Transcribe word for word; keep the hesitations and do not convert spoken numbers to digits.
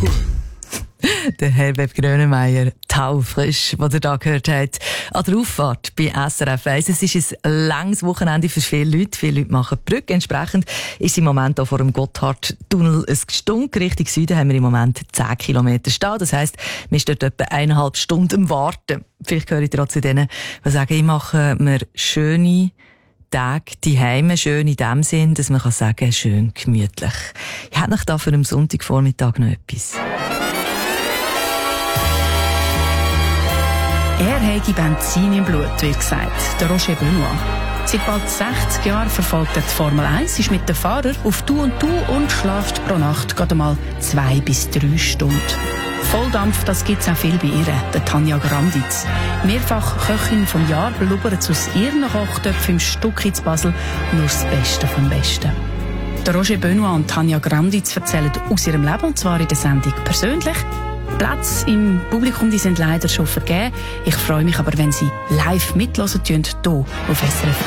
Der Herbert Grönemeyer, taufrisch, was ihr da gehört habt. An der Auffahrt bei S R F eins. Es ist ein langes Wochenende für viele Leute. Viele Leute machen die Brücke. Entsprechend ist im Moment auch vor dem Gotthardtunnel ein Gestunk. Richtung Süden haben wir im Moment zehn Kilometer stehen. Das heisst, wir stehen dort etwa eineinhalb Stunden am Warten. Vielleicht gehöre ich auch zu denen, die sagen, ich mache mir schöne Tage die Heime, schön in dem Sinn, dass man kann sagen, schön gemütlich. Ich hätte noch da für am Sonntagvormittag noch etwas. Er hätte Benzin im Blut, wird gesagt, der Roger Benoit. Seit bald sechzig Jahren verfolgt er die Formel eins, ist mit den Fahrern auf Du und Du und schläft pro Nacht gerade mal zwei bis drei Stunden. Volldampf, das gibt's auch viel bei ihr, der Tanja Granditz. Mehrfach Köchin vom Jahr, blubbert aus ihren Kochtöpfen im Stuck in Basel nur das Beste vom Besten. Der Roger Benoit und Tanja Granditz erzählen aus ihrem Leben, und zwar in der Sendung persönlich. Plätze im Publikum, die sind leider schon vergeben. Ich freue mich aber, wenn Sie live mithören, hier auf S R F